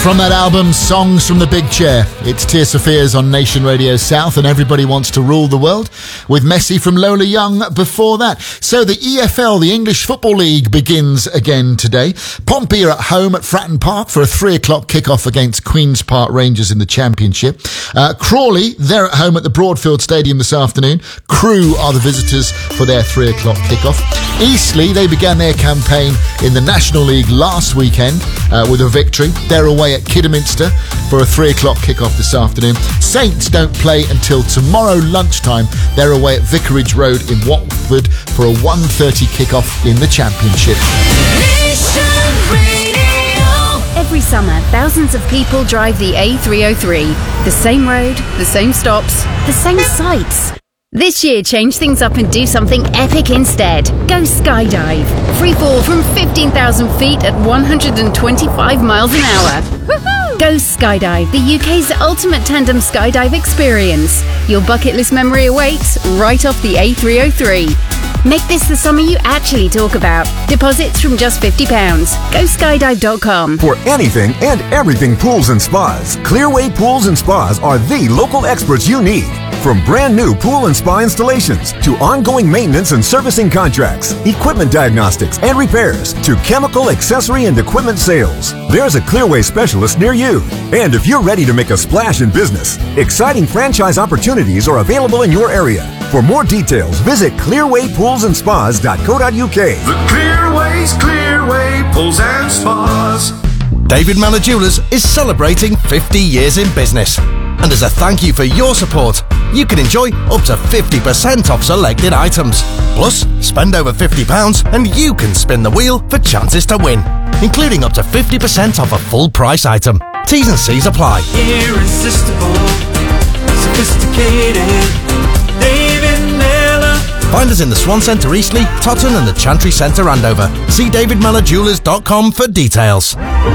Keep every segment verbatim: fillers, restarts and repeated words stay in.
From that album, Songs from the Big Chair, it's Tears for Fears on Nation Radio South, and Everybody Wants to Rule the World, with Messi from Lola Young before that. So the E F L, the English Football League, begins again today. Pompey are at home at Fratton Park for a three o'clock kickoff against Queen's Park Rangers in the Championship. Uh, Crawley, they're at home at the Broadfield Stadium this afternoon. Crewe are the visitors for their three o'clock kickoff. Eastleigh, they began their campaign in the National League last weekend uh, with a victory. They're away at Kidderminster for a three o'clock kickoff this afternoon. Saints don't play until tomorrow lunchtime. They're away at Vicarage Road in Watford for a one thirty kickoff in the Championship. Every summer, thousands of people drive the A three oh three. The same road, the same stops, the same sights. This year, change things up and do something epic instead. Go skydive. Free fall from fifteen thousand feet at one hundred twenty-five miles an hour. Woohoo! Go skydive, the U K's ultimate tandem skydive experience. Your bucket list memory awaits right off the A three oh three. Make this the summer you actually talk about. Deposits from just fifty pounds. Go skydive dot com. For anything and everything pools and spas, Clearway Pools and Spas are the local experts you need. From brand new pool and spa installations to ongoing maintenance and servicing contracts, equipment diagnostics and repairs to chemical, accessory and equipment sales, there's a Clearway specialist near you. And if you're ready to make a splash in business, exciting franchise opportunities are available in your area. For more details, visit clearway pools and spas dot co dot uk. The Clearway's Clearway Pools and Spas. David Mellor Jewellers is celebrating fifty years in business. And as a thank you for your support, you can enjoy up to fifty percent off selected items. Plus, spend over fifty pounds and you can spin the wheel for chances to win, including up to fifty percent off a full price item. T's and C's apply. Irresistible, sophisticated, David Mellor. Find us in the Swan Centre Eastleigh, Totton and the Chantry Centre Andover. See david mellor jewellers dot com for details.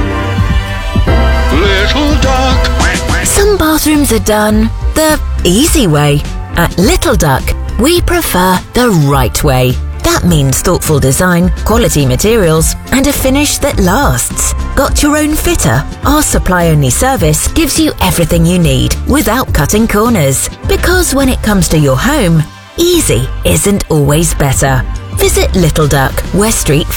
Little Duck. Some bathrooms are done the easy way. At Little Duck, we prefer the right way. That means thoughtful design, quality materials, and a finish that lasts. Got your own fitter? Our supply-only service gives you everything you need without cutting corners. Because when it comes to your home, easy isn't always better. Visit Little Duck, West Street,